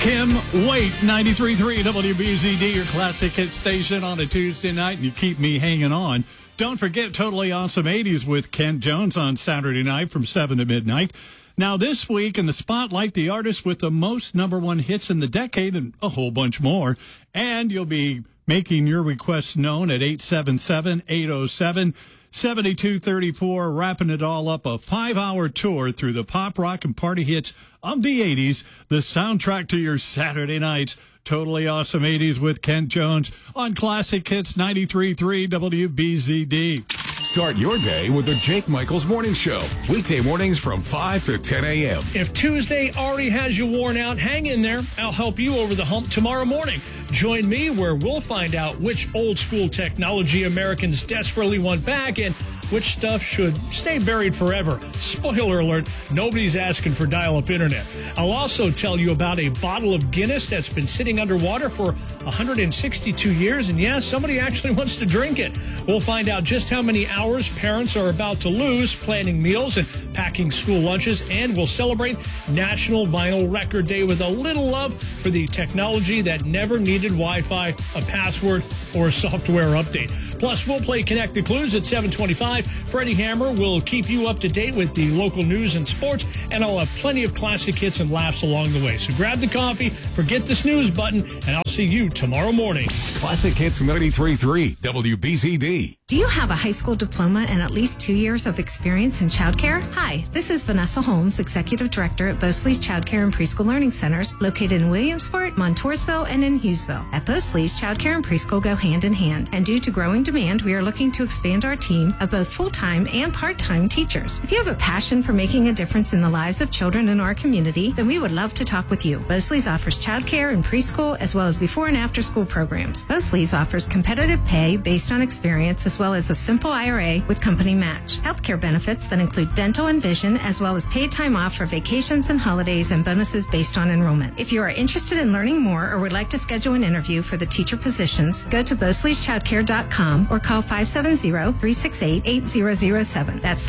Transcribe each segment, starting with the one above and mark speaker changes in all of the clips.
Speaker 1: Kim Wait, 93.3 WBZD, your classic hit station on a Tuesday night, and you keep me hanging on. Don't forget Totally Awesome 80s with Kent Jones on Saturday night from 7 to midnight. Now this week in the spotlight, the artist with the most number one hits in the decade and a whole bunch more. And you'll be making your requests known at 877-807-7234, wrapping it all up, a 5-hour tour through the pop, rock, and party hits of the 80s, the soundtrack to your Saturday nights. Totally Awesome 80s with Kent Jones on Classic Hits 93.3 WBZD.
Speaker 2: Start your day with the Jake Michaels Morning Show. Weekday mornings from 5 to 10 a.m.
Speaker 3: If Tuesday already has you worn out, hang in there. I'll help you over the hump tomorrow morning. Join me where we'll find out which old school technology Americans desperately want back and which stuff should stay buried forever. Spoiler alert, nobody's asking for dial-up internet. I'll also tell you about a bottle of Guinness that's been sitting underwater for 162 years, and yeah, somebody actually wants to drink it. We'll find out just how many hours parents are about to lose planning meals and packing school lunches, and we'll celebrate National Vinyl Record Day with a little love for the technology that never needed Wi-Fi, a password, or a software update. Plus, we'll play Connect the Clues at 7:25. Freddie Hammer will keep you up to date with the local news and sports, and I'll have plenty of classic hits and laughs along the way. So grab the coffee, forget the snooze button, and I'll see you tomorrow morning.
Speaker 2: Classic Hits 93.3 WBZD.
Speaker 4: Do you have a high school diploma and at least 2 years of experience in childcare? Hi, this is Vanessa Holmes, Executive Director at Bosley's Childcare and Preschool Learning Centers, located in Williamsport, Montoursville, and in Hughesville. At Bosley's, childcare and preschool go hand in hand, and due to growing demand, we are looking to expand our team of both full-time and part-time teachers. If you have a passion for making a difference in the lives of children in our community, then we would love to talk with you. Bosley's offers childcare and preschool, as well as before and after school programs. Bosley's offers competitive pay based on experience, as well as a simple IRA with company match. Healthcare benefits that include dental and vision, as well as paid time off for vacations and holidays, and bonuses based on enrollment. If you are interested in learning more or would like to schedule an interview for the teacher positions, go to Bosley'sChildcare.com or call 570-368-8007. That's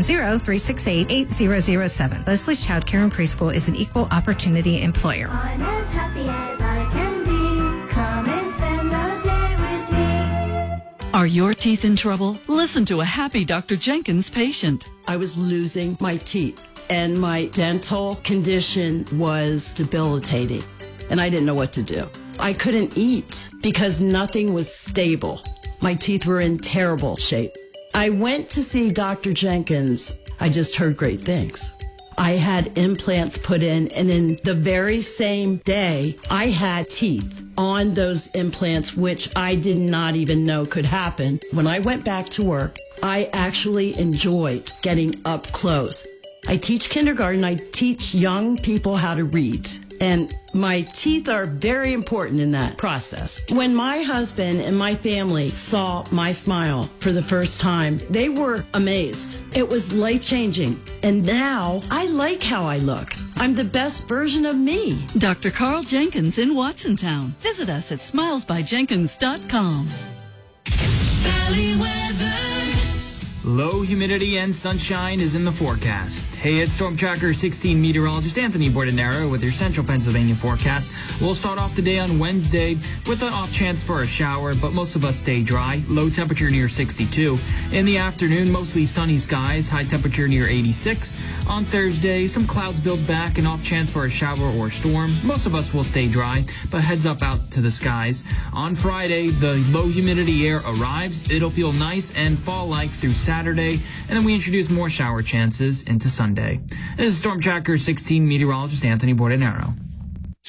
Speaker 4: 570-368-8007. Bosley's Childcare and Preschool is an equal opportunity employer.
Speaker 5: I'm as happy as I can be. Come and spend the day with me.
Speaker 6: Are your teeth in trouble? Listen to a happy Dr. Jenkins patient.
Speaker 7: I was losing my teeth, and my dental condition was debilitating, and I didn't know what to do. I couldn't eat because nothing was stable. My teeth were in terrible shape. I went to see Dr. Jenkins. I just heard great things. I had implants put in, and in the very same day, I had teeth on those implants, which I did not even know could happen. When I went back to work, I actually enjoyed getting up close. I teach kindergarten. I teach young people how to read. And my teeth are very important in that process. When my husband and my family saw my smile for the first time, they were amazed. It was life-changing. And now I like how I look. I'm the best version of me.
Speaker 6: Dr. Carl Jenkins in Watsontown. Visit us at smilesbyjenkins.com.
Speaker 8: Valley weather. Low humidity and sunshine is in the forecast. Hey, it's Storm Tracker 16 meteorologist Anthony Bordenaro with your Central Pennsylvania forecast. We'll start off today on Wednesday with an off chance for a shower, but most of us stay dry. Low temperature near 62. In the afternoon, mostly sunny skies, high temperature near 86. On Thursday, some clouds build back, an off chance for a shower or storm. Most of us will stay dry, but heads up out to the skies. On Friday, the low humidity air arrives. It'll feel nice and fall-like through Saturday, and then we introduce more shower chances into Sunday. This is Storm Tracker 16 meteorologist Anthony Bordenaro.